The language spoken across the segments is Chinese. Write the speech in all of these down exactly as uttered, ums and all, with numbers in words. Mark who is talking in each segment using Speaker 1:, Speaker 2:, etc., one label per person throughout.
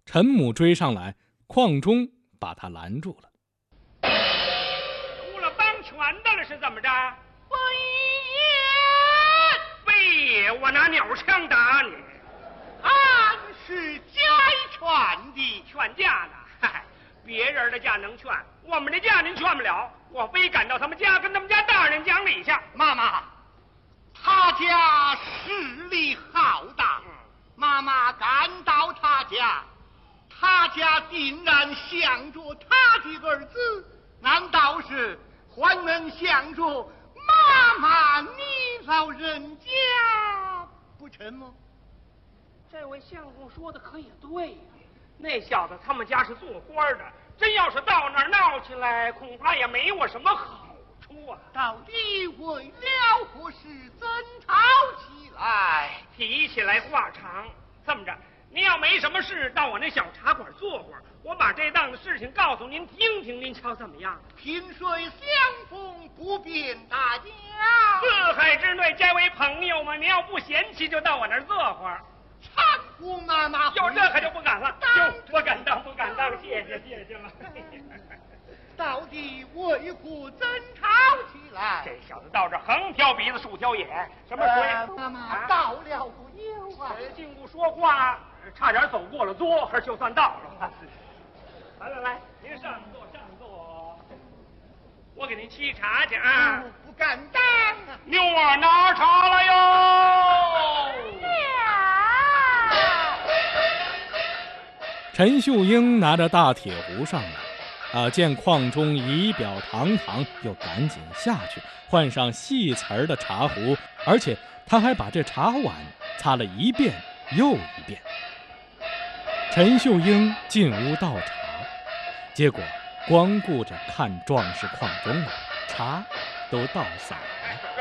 Speaker 1: 陈母追上来，邝忠把他拦住了。
Speaker 2: 出了帮拳的了是怎么着？
Speaker 3: 非
Speaker 2: 也，非也，我拿鸟枪打你。
Speaker 3: 俺是家劝的，
Speaker 2: 劝架呢？嗨，别人的架能劝，我们的架您劝不了。我非赶到他们家，跟他们家大人讲理去。
Speaker 3: 妈妈，他家势力浩大，嗯、妈妈赶到他家，他家竟然想着他的儿子，难道是还能想着妈妈你老人家不成吗？
Speaker 2: 这位相公说的可也对呀、啊，那小子他们家是做官的，真要是到那儿闹起来，恐怕也没我什么好处啊。
Speaker 3: 到底为了何事争吵起来？
Speaker 2: 提起来话长，这么着，您要没什么事，到我那小茶馆坐会儿，我把这档子事情告诉您听听，您瞧怎么样？
Speaker 3: 萍水相逢不便大家，
Speaker 2: 四海之内皆为朋友嘛。您要不嫌弃，就到我那儿坐会儿。
Speaker 3: 搀扶妈妈，
Speaker 2: 有这可就不敢了，就不敢当，不敢当，谢谢谢谢了。
Speaker 3: 到底为何争吵起来？
Speaker 2: 这小子到这横挑鼻子竖挑眼，什么水？
Speaker 3: 呃、妈妈、啊、到了不久啊，
Speaker 2: 进屋说话，差点走过了桌，就算到了。来来来，您上座上座，我给您沏茶去啊。
Speaker 3: 哦、不敢当啊。
Speaker 2: 妞儿拿茶了哟。
Speaker 1: 陈秀英拿着大铁壶上来，啊，见邝忠仪表堂堂，又赶紧下去换上细瓷儿的茶壶，而且他还把这茶碗擦了一遍又一遍。陈秀英进屋倒茶，结果光顾着看壮士邝忠了，茶都倒洒了。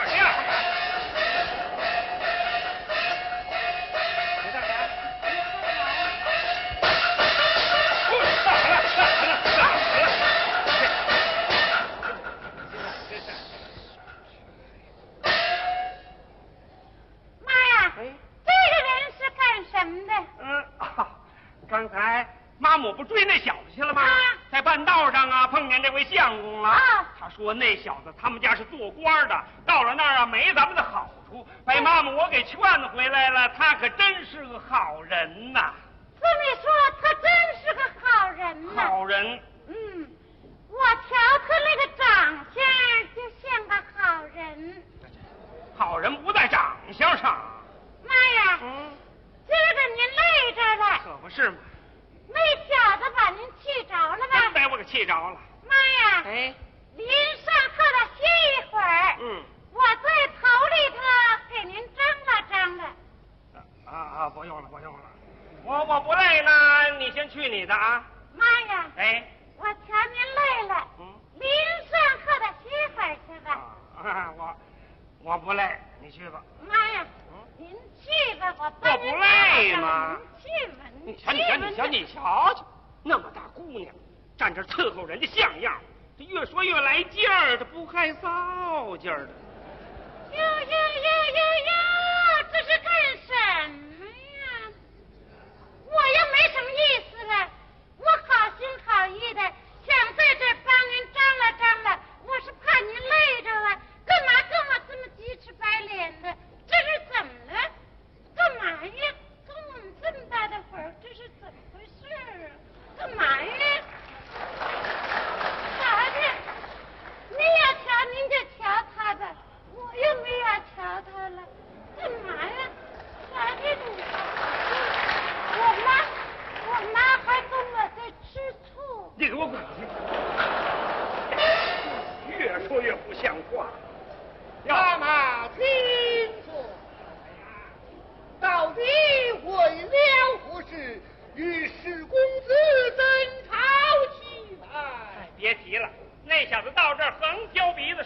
Speaker 2: 刚才妈母不追那小子去了吗？啊、在半道上啊，碰见这位相公了。啊、他说那小子他们家是做官的，到了那儿啊没咱们的好处，被妈母我给劝回来了。他可真是个好人呐！
Speaker 4: 这么说，他真是个好人呐。
Speaker 2: 好人。
Speaker 4: 嗯，我瞧他那个长相就像个好人。
Speaker 2: 好人不在长相上。
Speaker 4: 妈呀！
Speaker 2: 嗯。
Speaker 4: 今儿个您累着了，
Speaker 2: 可不是嘛？
Speaker 4: 那小子把您气着了吧？
Speaker 2: 真把我给气着了。
Speaker 4: 妈呀！
Speaker 2: 哎，
Speaker 4: 您上炕了歇一会儿。
Speaker 2: 嗯，
Speaker 4: 我在头里头给您张罗张罗。
Speaker 2: 啊啊，不用了，不用了，我我不累呢，你先去你的啊。
Speaker 4: 妈呀！
Speaker 2: 哎，
Speaker 4: 我瞧您累了，嗯，您上炕了歇会儿去吧。
Speaker 2: 啊，我我不累，你去吧。
Speaker 4: 妈呀！您去吧，我
Speaker 2: 我不累吗？
Speaker 4: 您去吧，
Speaker 2: 你瞧，你瞧，你瞧，你瞧瞧，那么大姑娘，站这伺候人家像样，这越说越来劲儿，这不害臊劲儿的。
Speaker 4: 哟哟哟哟哟，这是干什么呀？我又没什么意思了，我好心好意的想在这帮您张罗张罗，我是怕您累着了，干嘛跟我这么鸡翅白脸的？这是怎么了？干嘛呀？跟我们这么大的会儿，这是怎么回事啊？干嘛呀？啥的？您要瞧您就瞧他吧，我又没要瞧他了。干嘛呀？啥的你？我妈，我妈还跟我在吃醋。
Speaker 2: 你给我滚！越说越不像话。
Speaker 3: 妈妈听说，到底为了何事与史公子争吵起来？
Speaker 2: 哎，别提了，那小子到这儿横挑鼻子